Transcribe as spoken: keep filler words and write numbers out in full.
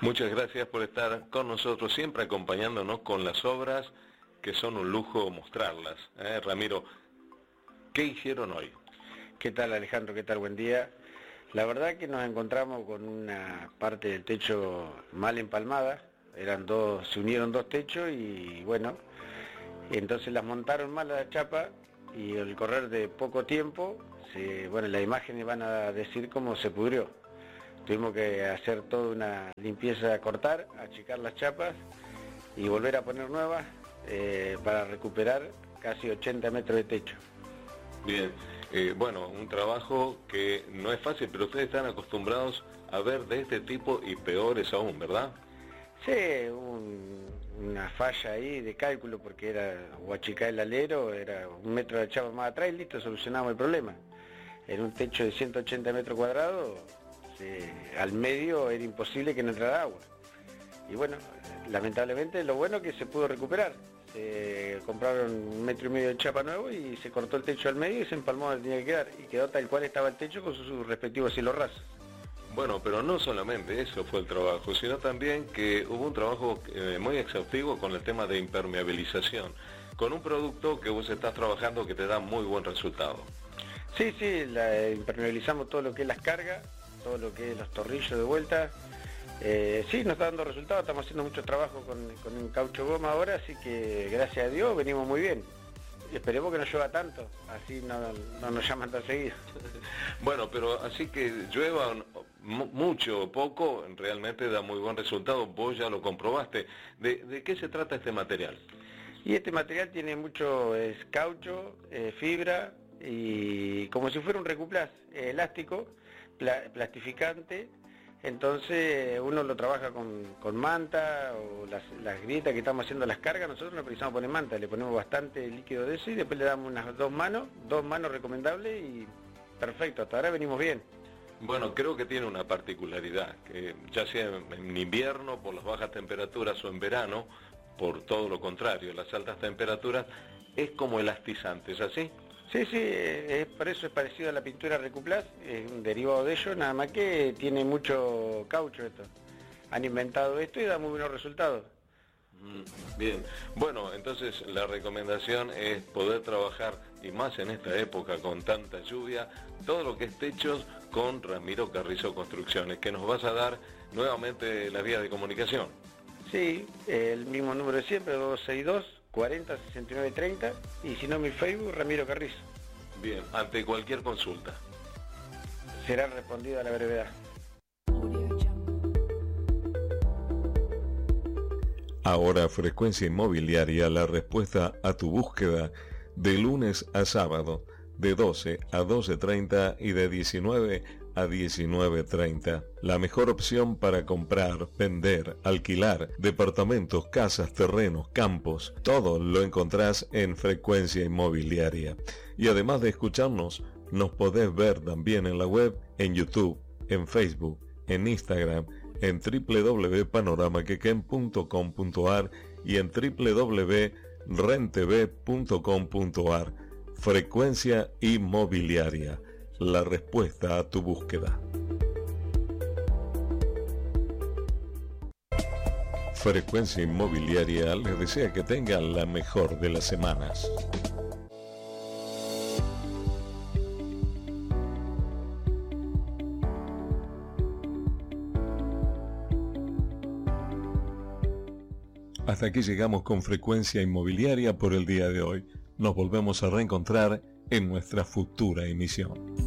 Muchas gracias por estar con nosotros, siempre acompañándonos con las obras que son un lujo mostrarlas. ¿Eh, Ramiro? ¿Qué hicieron hoy? ¿Qué tal, Alejandro? ¿Qué tal? Buen día. La verdad que nos encontramos con una parte del techo mal empalmada. Eran dos, se unieron dos techos y bueno, entonces las montaron mal a la chapa y al correr de poco tiempo, se, bueno, las imágenes van a decir cómo se pudrió. Tuvimos que hacer toda una limpieza, cortar, achicar las chapas y volver a poner nuevas eh, para recuperar casi ochenta metros de techo. Bien, eh, bueno, un trabajo que no es fácil, pero ustedes están acostumbrados a ver de este tipo y peores aún, ¿verdad? Sí, un, una falla ahí de cálculo porque era o achicar el alero, era un metro de chapa más atrás y listo, solucionamos el problema. En un techo de ciento ochenta metros cuadrados, sí, al medio era imposible que no entrara agua. Y bueno, lamentablemente lo bueno es que se pudo recuperar. Se compraron un metro y medio de chapa nuevo y se cortó el techo al medio y se empalmó donde tenía que quedar. Y quedó tal cual estaba el techo con sus su respectivos cielos rasos. Bueno, pero no solamente eso fue el trabajo, sino también que hubo un trabajo eh, muy exhaustivo con el tema de impermeabilización, con un producto que vos estás trabajando que te da muy buen resultado. Sí, sí, la, impermeabilizamos todo lo que es las cargas, todo lo que es los tornillos de vuelta. Eh, sí, nos está dando resultados, estamos haciendo mucho trabajo con, con un caucho goma ahora, así que gracias a Dios venimos muy bien. Esperemos que no llueva tanto, así no, no nos llaman tan seguido. Bueno, pero así que llueva mucho o poco, realmente da muy buen resultado, vos ya lo comprobaste. ¿De, de qué se trata este material? Y este material tiene mucho, es caucho, eh, fibra, y como si fuera un recuplaz, eh, elástico, pla, plastificante. Entonces uno lo trabaja con, con manta o las, las grietas que estamos haciendo las cargas, nosotros no precisamos poner manta, le ponemos bastante líquido de eso y después le damos unas dos manos, dos manos recomendables y perfecto, hasta ahora venimos bien. Bueno, creo que tiene una particularidad, que ya sea en invierno por las bajas temperaturas o en verano, por todo lo contrario, las altas temperaturas, es como elastizante, ¿es así? Sí, sí, es, por eso es parecido a la pintura Recuplast, es un derivado de ello, nada más que tiene mucho caucho esto. Han inventado esto y da muy buenos resultados. Bien, bueno, entonces la recomendación es poder trabajar, y más en esta época con tanta lluvia, todo lo que es techos con Ramiro Carrizo Construcciones, que nos vas a dar nuevamente las vías de comunicación. Sí, el mismo número de siempre, dos seis dos, cuarenta, sesenta y nueve, treinta, y si no mi Facebook, Ramiro Carrizo. Bien, ante cualquier consulta. Será respondido a la brevedad. Ahora Frecuencia Inmobiliaria, la respuesta a tu búsqueda, de lunes a sábado, de doce a doce treinta y de diecinueve a diecinueve treinta. La mejor opción para comprar, vender, alquilar, departamentos, casas, terrenos, campos, todo lo encontrás en Frecuencia Inmobiliaria. Y además de escucharnos, nos podés ver también en la web, en YouTube, en Facebook, en Instagram, en doble u doble u doble u punto panorama quequén punto com punto a r y en doble u doble u doble u punto rentv punto com punto a r. Frecuencia Inmobiliaria, la respuesta a tu búsqueda. Frecuencia Inmobiliaria les desea que tengan la mejor de las semanas. Hasta aquí llegamos con Frecuencia Inmobiliaria por el día de hoy. Nos volvemos a reencontrar en nuestra futura emisión.